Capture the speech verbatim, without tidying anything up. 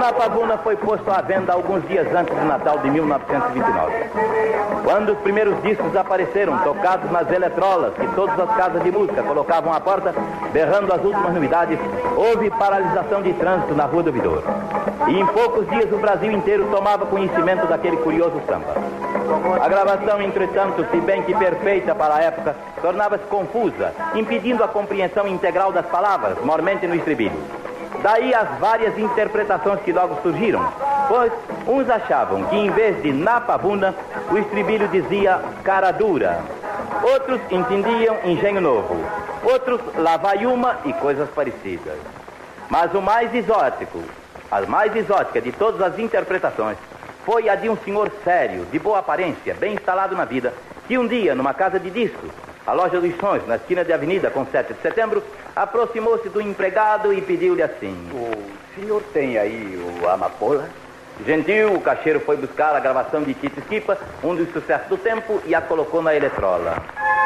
Pavuna foi posto à venda alguns dias antes do Natal de mil novecentos e vinte e nove. Quando os primeiros discos apareceram, tocados nas eletrolas que todas as casas de música colocavam à porta, berrando as últimas novidades, houve paralisação de trânsito na Rua do Ouvidor. E em poucos dias o Brasil inteiro tomava conhecimento daquele curioso samba. A gravação, entretanto, se bem que perfeita para a época, tornava-se confusa, impedindo a compreensão integral das palavras, mormente no estribilho. Daí as várias interpretações que logo surgiram, pois uns achavam que em vez de na pavuna, o estribilho dizia cara dura. Outros entendiam engenho novo. Outros lá vai uma e coisas parecidas. Mas o mais exótico, a mais exótica de todas as interpretações, foi a de um senhor sério, de boa aparência, bem instalado na vida, que um dia, numa casa de discos, a loja dos Sonhos, na esquina de Avenida com sete de setembro, aproximou-se do empregado e pediu-lhe assim: o senhor tem aí o Amapola? Gentil, o caixeiro foi buscar a gravação de Tito Esquipa, um dos sucessos do tempo, e a colocou na eletrola.